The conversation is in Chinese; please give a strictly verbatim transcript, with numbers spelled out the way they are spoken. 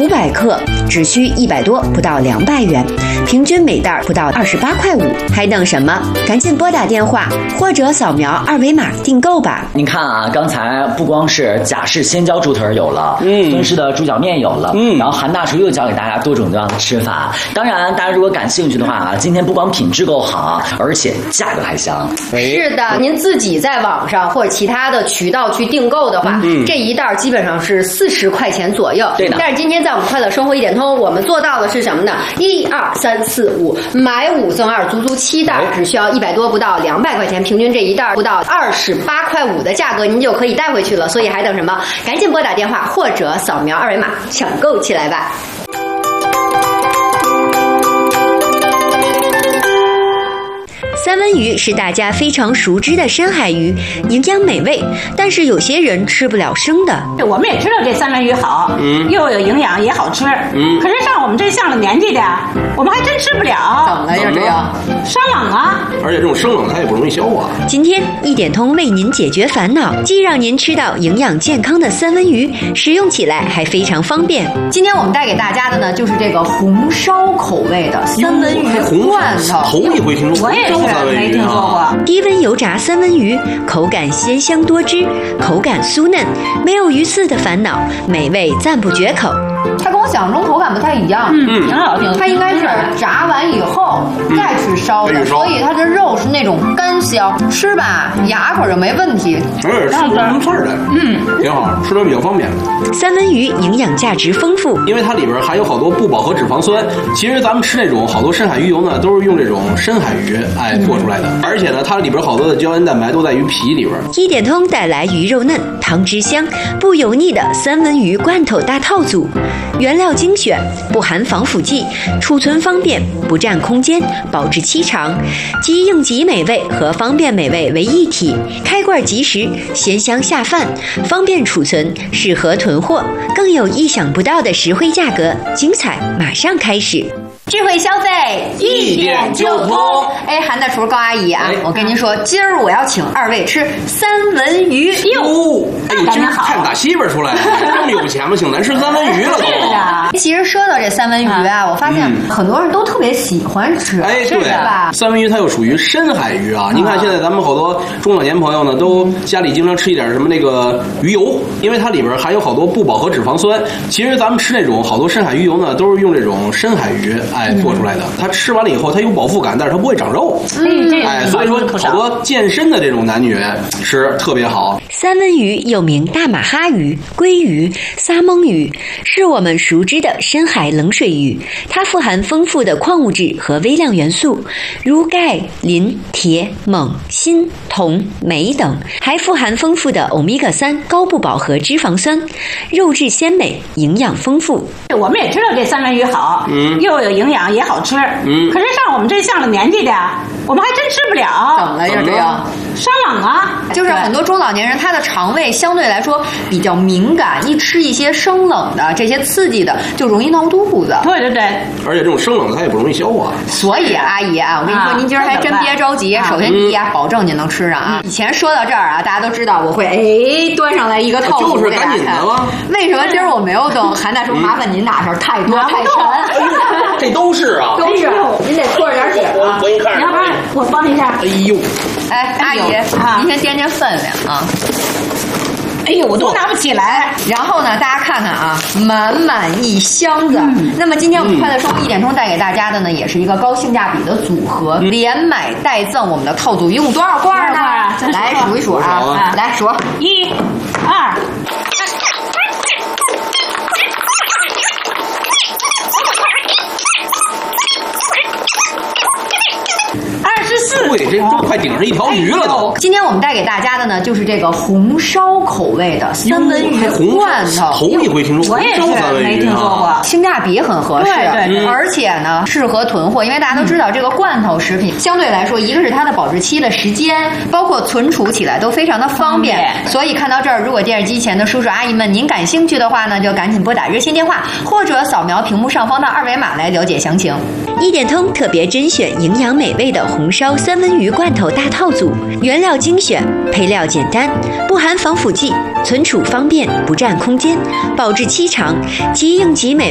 五百克，只需一百多，不到两百元，平均每袋不到二十八块五，还等什么？赶紧拨打电话或者扫描二维码订购吧。 您看啊，刚才不光是贾氏鲜椒猪腿有了，嗯，孙氏的猪脚面有了，嗯，然后韩大厨又教给大家多种多样的吃法。当然，大家如果感兴趣的话啊，今天不光品质够好，而且价格还香。 是的，您自己在网上或者其他的渠道去订购的话，嗯，这一袋基本上是四十块钱左右。 对的。 但是今天在我们快乐生活一点通，我们做到的是什么呢？一二三四五，买五赠二，足足七袋，只需要一百多，不到两百块钱，平均这一袋不到二十八块五的价格，您就可以带回去了。所以还等什么？赶紧拨打电话或者扫描二维码抢购起来吧。 三文鱼是大家非常熟知的深海鱼，营养美味，但是有些人吃不了生的。 我们也知道这三文鱼好，嗯，又有营养也好吃，嗯，可是像我们这上了年纪的，我们还真吃不了。 怎么了呀？这样生冷啊！ 而且这种生冷它也不容易消化。 今天一点通为您解决烦恼，既让您吃到营养健康的三文鱼，食用起来还非常方便。 今天我们带给大家的呢，就是这个红烧口味的三文鱼罐头。 头一回听说， 我也是没听说过。 低温油炸三文鱼，口感鲜香多汁，口感酥嫩，没有鱼刺的烦恼，美味赞不绝口。 它跟我想象中口感不太一样， 嗯，挺好听。 它应该是炸完以后再去烧的，所以它的肉是那种干香，吃吧牙口就没问题， 而且是不刺儿的，嗯，挺好，吃的比较方便。 三文鱼营养价值丰富， 因为它里边含有好多不饱和脂肪酸。其实咱们吃那种好多深海鱼油呢，都是用这种深海鱼哎做出来的，而且呢，它里边好多的胶原蛋白都在鱼皮里边。 一点通带来鱼肉嫩、汤汁香、不油腻的三文鱼罐头大套组。原料精选，不含防腐剂，储存方便，不占空间，保质期长，集应急美味和方便美味为一体，开罐即食，鲜香下饭，方便储存，适合囤货，更有意想不到的实惠价格，精彩马上开始。 智慧消费一点就通。哎，韩大厨高阿姨啊，我跟您说，今儿我要请二位吃三文鱼。 哟，哎呦，今儿看打媳妇儿出来了，这么有钱吗？请咱吃三文鱼了都。 其实说到这三文鱼啊，我发现很多人都特别喜欢吃， 哎， 对吧？ 三文鱼它又属于深海鱼啊。您看现在咱们好多中老年朋友呢，都家里经常吃一点什么那个鱼油，因为它里边含有好多不饱和脂肪酸。其实咱们吃那种好多深海鱼油呢，都是用这种深海鱼哎做出来的。它吃完了以后，它有饱腹感，但是它不会长肉。 嗯， 哎，所以说好多健身的这种男女吃特别好。 三文鱼又名大马哈鱼、鲑鱼、撒蒙鱼，是我们熟知的深海冷水鱼。它富含丰富的矿物质和微量元素，如钙、磷、铁、锰、锌、铜、镁等，还富含丰富的欧米伽三高不饱和脂肪酸，肉质鲜美，营养丰富。 我们也知道这三文鱼好，嗯，又有营养也好吃，嗯，可是像我们这上了年纪的，我们还真吃不了。 怎么了呀？这样生冷啊， 就是很多中老年人他的肠胃相对来说比较敏感，一吃一些生冷的这些刺激的就容易闹肚子。 对对对， 而且这种生冷的它也不容易消化。 所以阿姨啊，我跟你说，您今儿还真别着急。首先第一啊，保证您能吃上啊。以前说到这儿啊，大家都知道我会哎端上来一个套组给大家看。为什么今儿我没有等韩大叔麻烦您拿上？太多太沉。 这都是啊， 都是，您得搓着点点啊。 我给你看， 要不然我帮你一下。 哎呦， 哎，阿姨，您先掂掂分量啊。 哎呦，我都拿不起来。 然后呢，大家看看啊，满满一箱子。嗯、那么今天我们快乐生活一点通带给大家的呢，也是一个高性价比的组合，嗯、连买带赠我们的套组一共多少罐呢？来数一数啊，啊来数， 一、二。 对，这都快顶上一条鱼了都。 今天我们带给大家的呢，就是这个红烧口味的三文鱼罐头。 头一回听说， 我也是没听说过， 性价比很合适， 对对对， 而且呢适合囤货，因为大家都知道这个罐头食品相对来说，一个是它的保质期的时间，包括存储起来都非常的方便。所以看到这儿，如果电视机前的叔叔阿姨们您感兴趣的话呢，就赶紧拨打热线电话或者扫描屏幕上方的二维码来了解详情。 一点通特别甄选营养美味的红烧三文鱼罐头大套组，原料精选，配料简单，不含防腐剂，存储方便，不占空间，保质期长，即应急美